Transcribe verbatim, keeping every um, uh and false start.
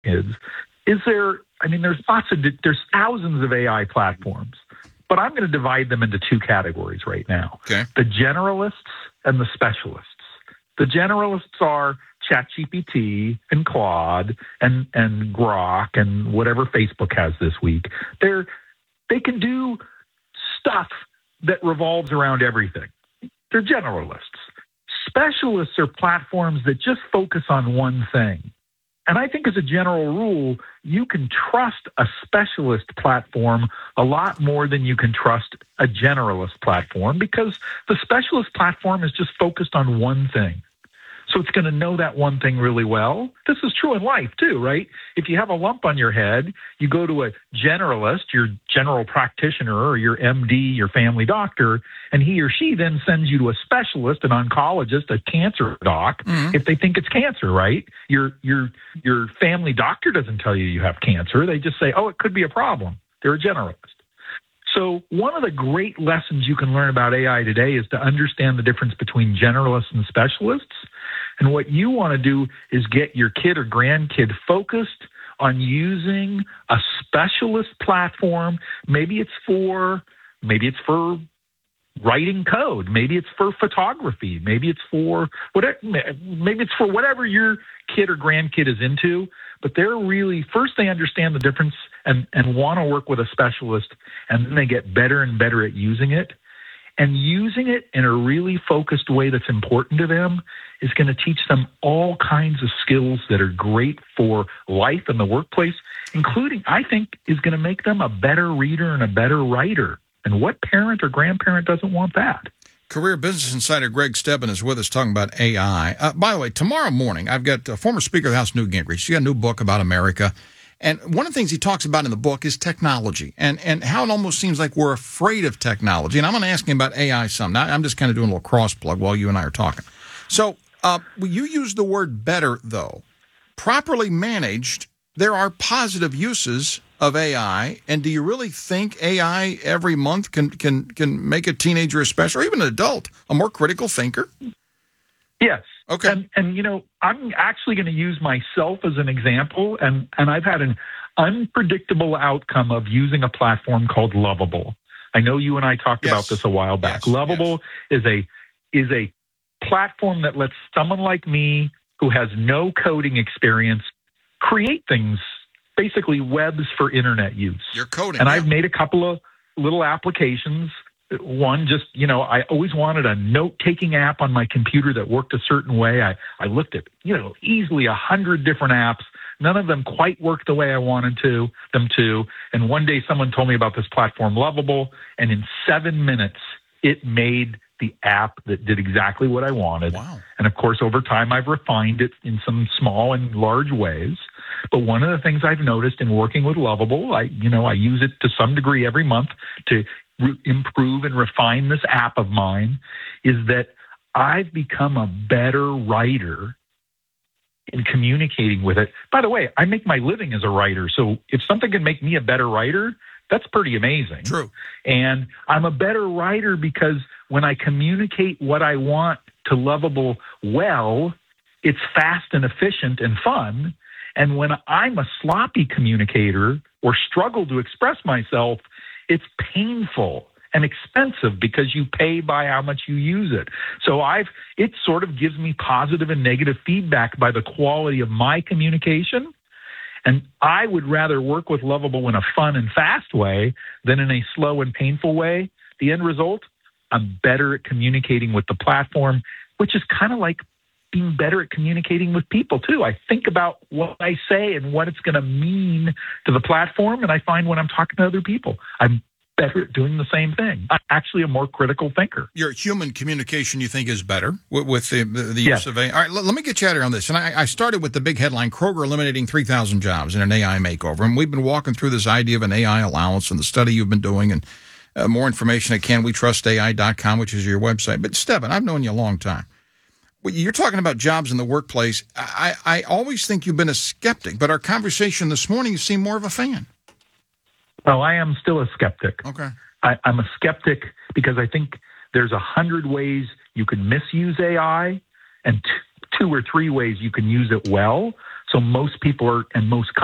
kids. Is there, I mean, there's lots of, there's thousands of A I platforms, but I'm going to divide them into two categories right now. Okay. The generalists and the specialists. The generalists are ChatGPT and Claude and, and Grok and whatever Facebook has this week. They're, they can do stuff that revolves around everything. They're generalists. Specialists are platforms that just focus on one thing. And I think as a general rule, you can trust a specialist platform a lot more than you can trust a generalist platform, because the specialist platform is just focused on one thing. So it's going to know that one thing really well. This is true in life too, right? If you have a lump on your head, you go to a generalist, your general practitioner or your M D, your family doctor, and he or she then sends you to a specialist, an oncologist, a cancer doc, mm-hmm. if they think it's cancer, right? Your your your family doctor doesn't tell you you have cancer. They just say, oh, it could be a problem. They're a generalist. So one of the great lessons you can learn about A I today is to understand the difference between generalists and specialists. And what you want to do is get your kid or grandkid focused on using a specialist platform. Maybe it's for, maybe it's for writing code. Maybe it's for photography. Maybe it's for whatever, maybe it's for whatever your kid or grandkid is into. But they're really, first they understand the difference and, and want to work with a specialist, and then they get better and better at using it. And using it in a really focused way that's important to them is going to teach them all kinds of skills that are great for life in the workplace, including, I think, is going to make them a better reader and a better writer. And what parent or grandparent doesn't want that? Career Business Insider Greg Stebben is with us talking about A I. Uh, by the way, tomorrow morning, I've got uh, former Speaker of the House Newt Gingrich. He's got a new book about America. And one of the things he talks about in the book is technology and, and how it almost seems like we're afraid of technology. And I'm going to ask him about A I some. Now, I'm just kind of doing a little cross plug while you and I are talking. So uh, you use the word better, though. Properly managed, there are positive uses of A I. And do you really think A I every month can can can make a teenager, especially, or even an adult, a more critical thinker? Yes. Okay. And, and you know, I'm actually going to use myself as an example, and, and I've had an unpredictable outcome of using a platform called Lovable. I know you and I talked yes. about this a while back. Yes. Lovable yes. is a is a platform that lets someone like me who has no coding experience create things, basically webs for internet use. You're coding. And yeah. I've made a couple of little applications. One, just, you know, I always wanted a note-taking app on my computer that worked a certain way. I, I looked at, you know, easily a hundred different apps. None of them quite worked the way I wanted to them to. And one day someone told me about this platform, Lovable, and in seven minutes, it made the app that did exactly what I wanted. Wow. And of course, over time, I've refined it in some small and large ways. But one of the things I've noticed in working with Lovable, I, you know, I use it to some degree every month to re- improve and refine this app of mine, is that I've become a better writer in communicating with it. By the way, I make my living as a writer. So if something can make me a better writer, that's pretty amazing. True. And I'm a better writer because when I communicate what I want to Lovable well, it's fast and efficient and fun. And when I'm a sloppy communicator or struggle to express myself, it's painful and expensive because you pay by how much you use it. So I've it sort of gives me positive and negative feedback by the quality of my communication. And I would rather work with Lovable in a fun and fast way than in a slow and painful way. The end result, I'm better at communicating with the platform, which is kind of like being better at communicating with people, too. I think about what I say and what it's going to mean to the platform, and I find when I'm talking to other people, I'm better at doing the same thing. I'm actually a more critical thinker. Your human communication, you think, is better with, with the, the, the yes. use of A I? All right, let, let me get you out here on this. And I, I started with the big headline, Kroger eliminating three thousand jobs in an A I makeover. And we've been walking through this idea of an A I allowance and the study you've been doing, and uh, more information at can we trust A I dot com, which is your website. But, Stebben, I've known you a long time. You're talking about jobs in the workplace. I, I always think you've been a skeptic, but our conversation this morning, you seem more of a fan. Oh, I am still a skeptic. Okay. I, I'm a skeptic because I think there's a hundred ways you can misuse A I and t- two or three ways you can use it well. So most people are, and most